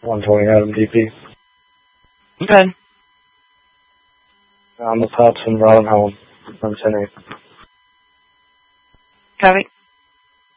120 Adam DP. Okay. I'm the Thompson, Robin Home, 110. Copy.